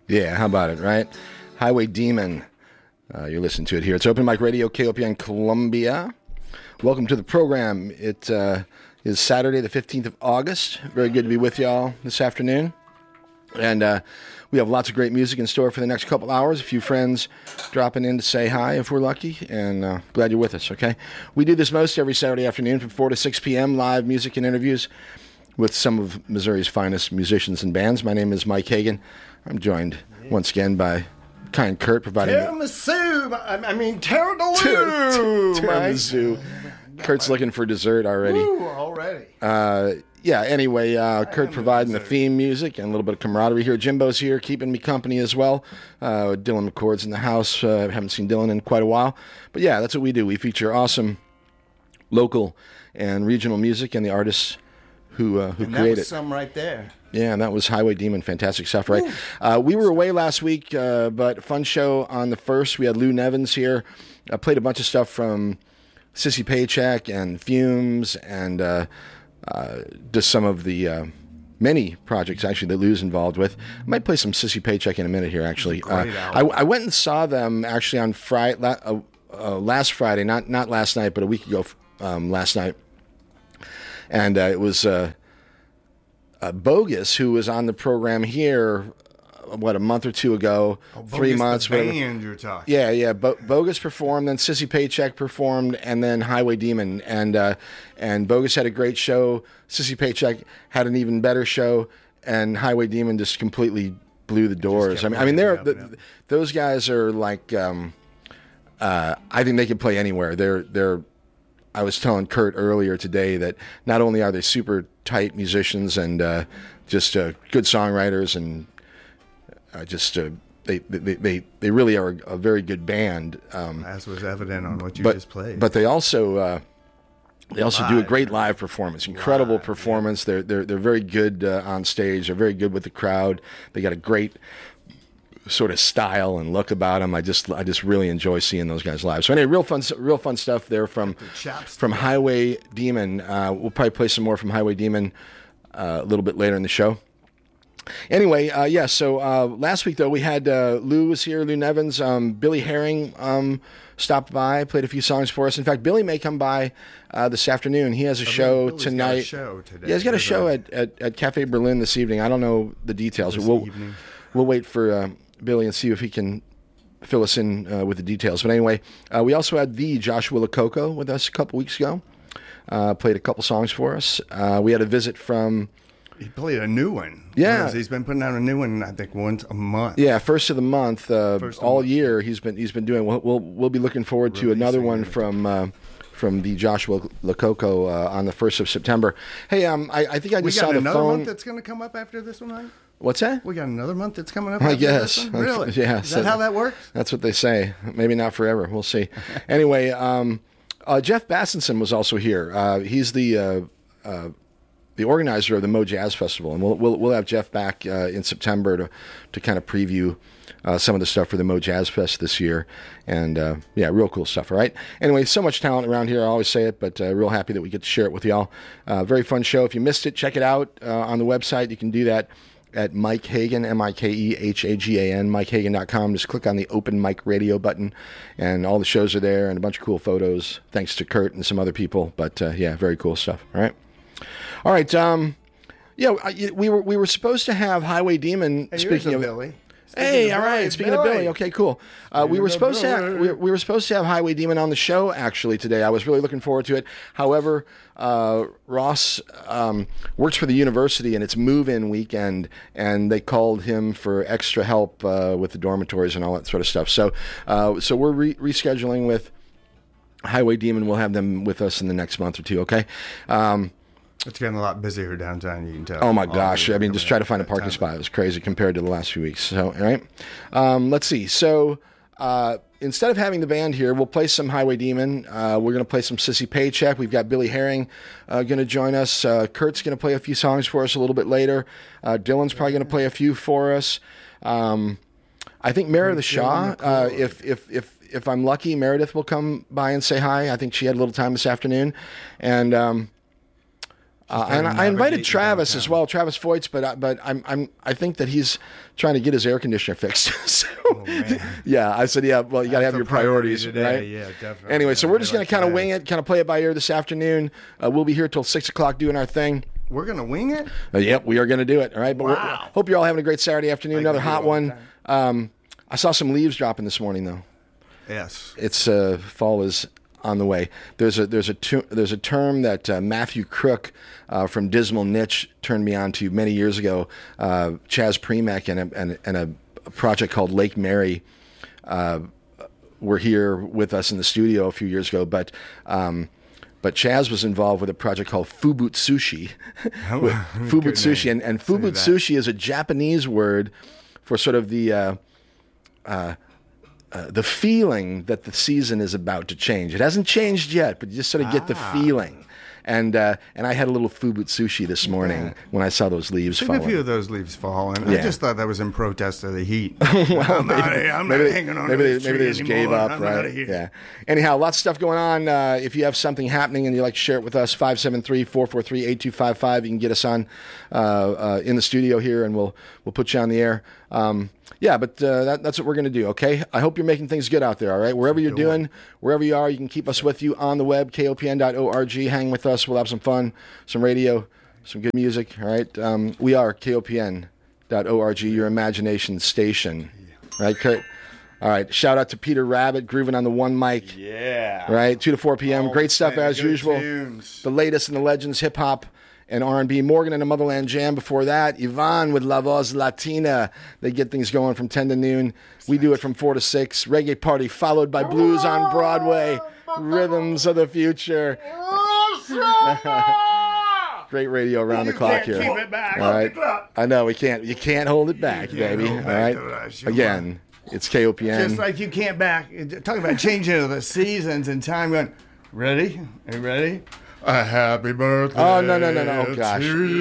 Yeah, how about it, right? Highway Demon. You're listening to it here. It's Open Mic Radio, KOPN Columbia. Welcome to the program. It is Saturday, the 15th of August. Very good to be with y'all this afternoon. And we have lots of great music in store for the next couple hours. A few friends dropping in to say hi if we're lucky. And glad you're with us, okay? We do this most every Saturday afternoon from 4 to 6 p.m. Live music and interviews with some of Missouri's finest musicians and bands. My name is Mike Hagan. I'm joined once again by kind Kurt providing... Tiramisu. Kurt's looking for dessert already. Ooh, already. Anyway, Kurt providing the theme music and a little bit of camaraderie here. Jimbo's here, keeping me company as well. Dylan McCord's in the house. Haven't seen Dylan in quite a while. But yeah, that's what we do. We feature awesome local and regional music and the artists who create that was it. some right there. Yeah, and that was Highway Demon. Fantastic stuff, right? We were away last week, but fun show on the 1st. We had Lou Nevins here. I played a bunch of stuff from Sissy Paycheck and Fumes and just some of the many projects, actually, that Lou's involved with. I might play some Sissy Paycheck in a minute here, actually. I went and saw them, actually, on last Friday, not last night, but a week ago last night. And it was Bogus, who was on the program here, a month or two ago, 3 months. The band you're talking. Yeah. Bogus performed, then Sissy Paycheck performed, and then Highway Demon. And Bogus had a great show. Sissy Paycheck had an even better show, and Highway Demon just completely blew the doors. Those guys are like, I think they can play anywhere. They're I was telling Kurt earlier today that not only are they super tight musicians and just good songwriters and they really are a very good band. As was evident on what you just played. But they also do a great live performance, incredible performance. Yeah. They're very good on stage. They're very good with the crowd. They got a great sort of style and look about them. I just really enjoy seeing those guys live. So anyway, real fun stuff there from Highway Demon. We'll probably play some more from Highway Demon a little bit later in the show. Anyway, so last week, though, we had Lou was here, Lou Nevins. Billy Herring stopped by, played a few songs for us. In fact, Billy may come by this afternoon. He has a show tonight. Got a show today. Yeah, he's got a show at Cafe Berlin this evening. I don't know the details. We'll wait for Billy and see if he can fill us in with the details. But anyway, we also had the Joshua Lococo with us a couple weeks ago. Played a couple songs for us. We had a visit from... He played a new one. Yeah, he's been putting out a new one, I think, once a month. Yeah, first of the month, year. He's been doing. We'll be looking forward to another one from the Joshua Lococo on the 1st of September. Hey, I think I just saw the phone. We got another month that's going to come up after this one, right? What's that? We got another month that's coming up. I guess. This one? Really? Yeah. Is that how that works? That's what they say. Maybe not forever. We'll see. Anyway, Jeff Bassenson was also here. He's the organizer of the Mo Jazz Festival, and we'll have Jeff back in September to kind of preview some of the stuff for the Mo Jazz Fest this year, and real cool stuff. All right. Anyway, so much talent around here. I always say it, but real happy that we get to share it with y'all. Very fun show. If you missed it, check it out on the website. You can do that at Mike Hagan, MikeHagan, MikeHagan.com. Just click on the Open Mic Radio button, and all the shows are there, and a bunch of cool photos. Thanks to Kurt and some other people, but very cool stuff. All right. We were supposed to have Highway Demon. Hey, speaking of Billy. Hey, all right. Speaking of Billy, okay, cool. We were supposed to have Highway Demon on the show actually today. I was really looking forward to it. However, Ross works for the university and it's move-in weekend, and they called him for extra help with the dormitories and all that sort of stuff. So we're rescheduling with Highway Demon. We'll have them with us in the next month or two. Okay. It's getting a lot busier downtown, you can tell. Oh, my gosh. I mean, just try to find a parking spot. It was crazy compared to the last few weeks. So, all right. Let's see. So, instead of having the band here, we'll play some Highway Demon. We're going to play some Sissy Paycheck. We've got Billy Herring going to join us. Kurt's going to play a few songs for us a little bit later. Dylan's probably going to play a few for us. I think Meredith Shaw, if I'm lucky, Meredith will come by and say hi. I think she had a little time this afternoon. And And I invited Travis as well, Travis Voits, but I think that he's trying to get his air conditioner fixed. So, yeah, I said, yeah, well, you got to have your priorities, today. right? Yeah, definitely. Anyway, so we're just going to kind of wing it, kind of play it by ear this afternoon. We'll be here till 6 o'clock doing our thing. We're going to wing it? Yep, we are going to do it. All right, but Wow. hope you're all having a great Saturday afternoon. Another hot one. I saw some leaves dropping this morning, though. Yes. It's fall is on the way. There's a term that Matthew Crook from Dismal Niche turned me on to many years ago. Chaz Premack and a project called Lake Mary were here with us in the studio a few years ago, but Chaz was involved with a project called Fubutsushi. Fubutsushi, and Fubutsushi is a Japanese word for sort of the feeling that the season is about to change. It hasn't changed yet, but you just sort of get the feeling. And I had a little Fubutsushi this morning when I saw those leaves Took falling. a few of those leaves falling. Yeah. I just thought that was in protest of the heat. Well, I'm not hanging on to maybe this they tree just anymore. gave up, I'm right? outta here. Yeah. Anyhow, lots of stuff going on. If you have something happening and you'd like to share it with us, 573-443-8255. You can get us on in the studio here, and we'll put you on the air. That's what we're going to do, okay? I hope you're making things good out there, all right? Wherever you're doing, wherever you are, you can keep us with you on the web, kopn.org. Hang with us. We'll have some fun, some radio, some good music, all right? We are kopn.org, your imagination station, right, Kurt? All right, shout out to Peter Rabbit, grooving on the one mic. Yeah. Right, 2 to 4 p.m. Great stuff man, as good usual. tunes. The latest in the legends, hip-hop, and R&B. Morgan and the Motherland Jam before that. Yvonne with La Voz Latina. They get things going from 10 to noon. We do it from 4 to 6. Reggae Party followed by Blues on Broadway. Rhythms of the future. Great radio around the clock here. Keep it back. All right. I know we can't. You can't hold it back, baby. All right. Again, it's KOPN. Just like you can't talking about changing of the seasons and time going, ready? Are you ready? A happy birthday. Oh, no. Oh, gosh. to